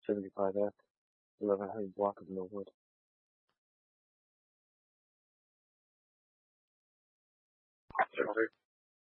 75 earth, 11 home block of Millwood. Copy.